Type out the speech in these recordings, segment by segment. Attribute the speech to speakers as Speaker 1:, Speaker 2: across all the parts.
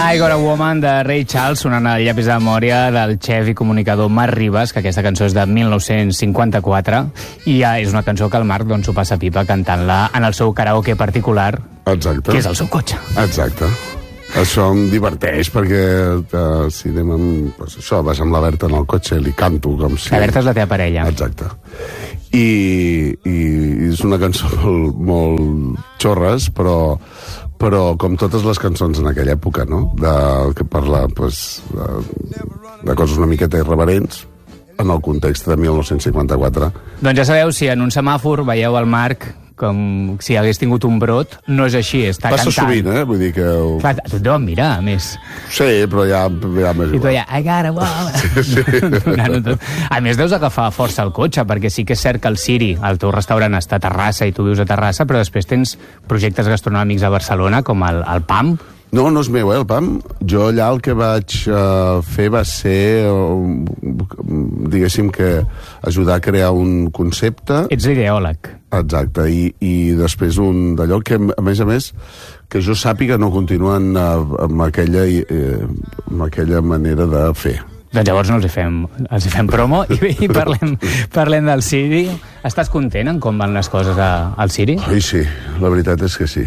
Speaker 1: I Got a Woman de Ray Charles, sonant al llapis de memòria del xef i comunicador Marc Ribas, que aquesta cançó és de 1954, i és una cançó que el Marc s'ho passa pipa cantant-la en el seu karaoke particular,
Speaker 2: Exacte.
Speaker 1: que és el seu cotxe.
Speaker 2: Exacte. Això em diverteix, perquè si anem amb, això, vas amb la Berta en el cotxe, li canto com si...
Speaker 1: La Berta és la teva parella.
Speaker 2: Exacte. I és una cançó molt xorres, però com totes les cançons en aquella època, no? Que parla de coses una miqueta irreverents en el context de 1954.
Speaker 1: Doncs ja sabeu, si en un semàfor veieu el Marc com si hagués tingut un brot, no és així, està
Speaker 2: Passa
Speaker 1: cantant.
Speaker 2: sovint, vull dir que...
Speaker 1: Clar, tothom, mira, a més.
Speaker 2: Sí, però ja més
Speaker 1: I tu
Speaker 2: igual.
Speaker 1: ja, I got a woman.
Speaker 2: Sí.
Speaker 1: A més, deus agafar força el cotxe, perquè sí que és cert que el Siri, el teu restaurant, està a Terrassa i tu vius a Terrassa, però després tens projectes gastronòmics a Barcelona, com el PAM.
Speaker 2: No és meu, el PAM. Jo allà el que vaig fer va ser, diguéssim, que ajudar a crear un concepte.
Speaker 1: Ets ideòleg.
Speaker 2: Exacte, i després un d'allò que, a més, que jo sàpiga no continuen amb aquella manera de fer.
Speaker 1: Doncs llavors no els hi fem promo i parlem del Siri. Estàs content en com van les coses al Siri?
Speaker 2: Ai, sí, la veritat és que sí.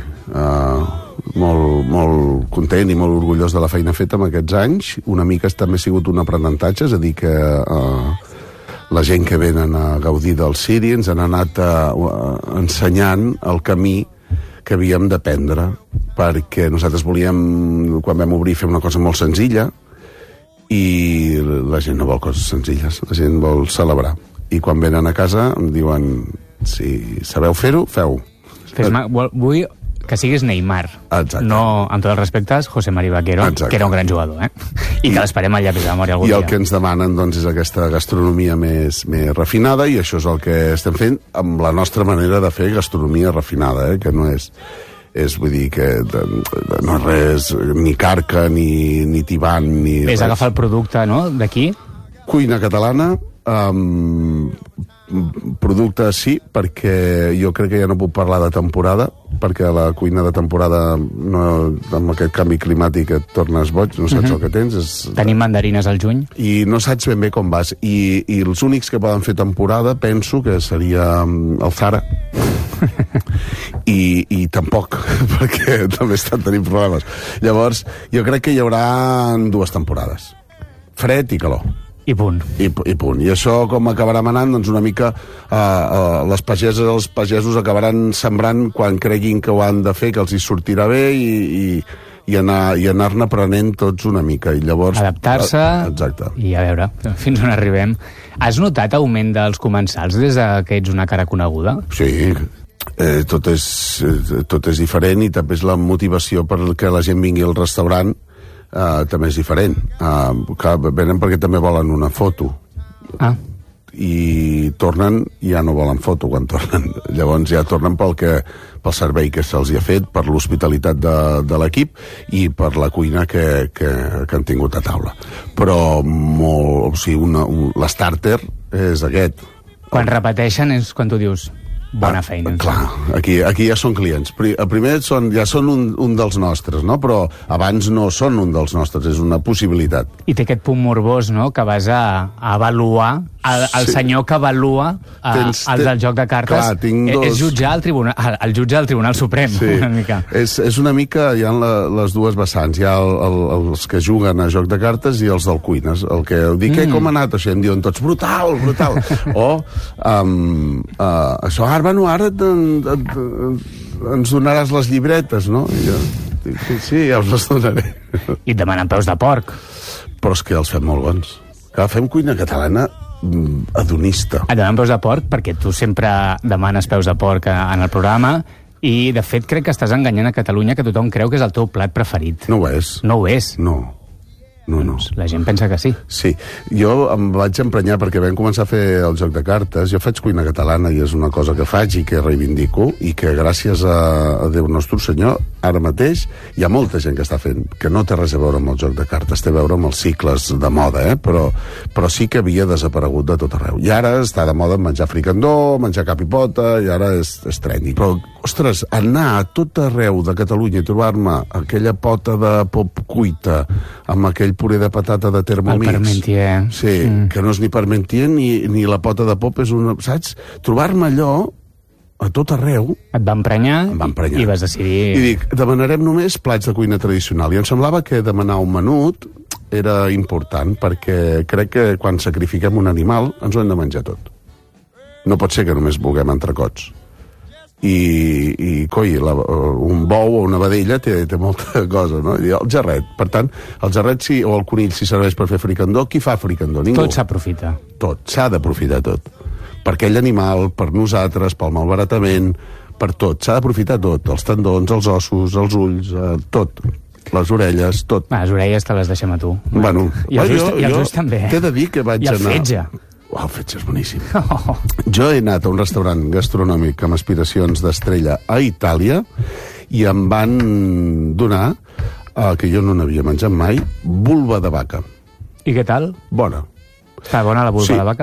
Speaker 2: Molt content i molt orgullós de la feina feta en aquests anys. Una mica també ha sigut un aprenentatge, és a dir, que la gent que venen a gaudir del Siri ens han anat ensenyant el camí que havíem d'aprendre, perquè nosaltres volíem, quan vam obrir, fer una cosa molt senzilla, i la gent no vol coses senzilles, la gent vol celebrar. I quan venen a casa em diuen, si sabeu fer-ho, feu-ho.
Speaker 1: Vull que siguis Neymar.
Speaker 2: Exacte.
Speaker 1: No, amb tots els respectes, José Mari Vaquero,
Speaker 2: Exacte.
Speaker 1: que era un gran jugador, I que l'esperem al llapis de memòria algun
Speaker 2: dia. I
Speaker 1: dia.
Speaker 2: el que ens demanen, doncs, és aquesta gastronomia més refinada, i això és el que estem fent amb la nostra manera de fer gastronomia refinada, que no és vull dir que no és res ni carca, ni tibant, ni
Speaker 1: És
Speaker 2: res.
Speaker 1: agafar el producte, no?, d'aquí.
Speaker 2: Cuina catalana, producte sí, perquè jo crec que ja no puc parlar de temporada, perquè la cuina de temporada, amb aquest canvi climàtic et tornes boig, no saps el que tens.
Speaker 1: Tenim mandarines al juny.
Speaker 2: I no saps ben bé com vas. I els únics que poden fer temporada, penso que seria el Zara. I tampoc, perquè també estan tenint problemes. Llavors, jo crec que hi haurà dues temporades. Fred i calor.
Speaker 1: I punt.
Speaker 2: I punt. I això com acabarà manant? Doncs una mica les pageses, els pagesos acabaran sembrant quan creguin que ho han de fer, que els hi sortirà bé, i anar-ne aprenent tots una mica. I llavors...
Speaker 1: Adaptar-se.
Speaker 2: Exacte.
Speaker 1: I a veure, fins on arribem. Has notat augment dels comensals des que ets una cara coneguda?
Speaker 2: Sí, tot és diferent, i també és la motivació perquè la gent vingui al restaurant. També és diferent. Venen perquè també volen una foto. I tornen i ja no volen foto quan tornen. Llavors ja tornen pel servei que se'ls ha fet, per l'hospitalitat de l'equip i per la cuina que han tingut a taula. Però l'stàrter és aquest.
Speaker 1: Quan repeteixen és quan tu dius bona feina.
Speaker 2: Clar, aquí ja són clients. Primer ja són un dels nostres, no? Però abans no són un dels nostres, és una possibilitat.
Speaker 1: I té aquest punt morbós, no?, que vas a avaluar, el senyor que avalua els del joc de cartes.
Speaker 2: Clar, tinc dos...
Speaker 1: És jutjar el jutge del Tribunal Suprem, una mica.
Speaker 2: És una mica, hi ha les dues vessants. Hi ha els que juguen a joc de cartes i els del cuines. El que dic, com ha anat això? Em diuen tots, brutal. O, això, ara ens donaràs les llibretes, no? I jo dic, sí, ja us les donaré.
Speaker 1: I et demanen peus de porc.
Speaker 2: Però és que els fem molt bons. Clar, fem cuina catalana hedonista.
Speaker 1: Et demanen peus de porc perquè tu sempre demanes peus de porc en el programa, i de fet crec que estàs enganyant a Catalunya, que tothom creu que és el teu plat preferit.
Speaker 2: No ho és.
Speaker 1: No ho és.
Speaker 2: No.
Speaker 1: La gent pensa que sí.
Speaker 2: Sí, jo em vaig emprenyar perquè vam començar a fer el joc de cartes. Jo faig cuina catalana i és una cosa que faig i que reivindico, i que gràcies a Déu nostre Senyor ara mateix hi ha molta gent que està fent, que no té res a veure amb el joc de cartes, té a veure amb els cicles de moda, però sí que havia desaparegut de tot arreu. I ara està de moda menjar fricandó, menjar cap i pota, i ara és trendy. Però ostres, anar a tot arreu de Catalunya i trobar-me aquella pota de pop cuita amb aquell puré de patata de Thermomix...
Speaker 1: El Parmentier.
Speaker 2: Sí, que no és ni Parmentier ni la pota de pop, és una... Saps? Trobar-me allò a tot arreu...
Speaker 1: Et va emprenyar, i vas decidir...
Speaker 2: I dic, demanarem només plats de cuina tradicional. I em semblava que demanar un menut era important, perquè crec que quan sacrifiquem un animal ens ho hem de menjar tot. No pot ser que només vulguem entrecots. I coi, un bou o una vedella té molta cosa, no? I el gerret, per tant, el gerret o el conill si serveix per fer fricandó, qui fa fricandó? Ningú.
Speaker 1: Tot s'aprofita.
Speaker 2: Tot, s'ha d'aprofitar tot. Per aquell animal, per nosaltres, pel malbaratament, per tot, s'ha d'aprofitar tot, els tendons, els ossos, els ulls, tot, les orelles, tot.
Speaker 1: Les orelles te les deixem a tu.
Speaker 2: Bueno,
Speaker 1: I els ulls també.
Speaker 2: T'he de dir que vaig anar...
Speaker 1: I el fetge.
Speaker 2: El fetge és boníssim. Jo he anat a un restaurant gastronòmic amb aspiracions d'estrella a Itàlia i em van donar, que jo no n'havia menjat mai, vulva de vaca.
Speaker 1: I què tal?
Speaker 2: Bona.
Speaker 1: Està bona la vulva de vaca?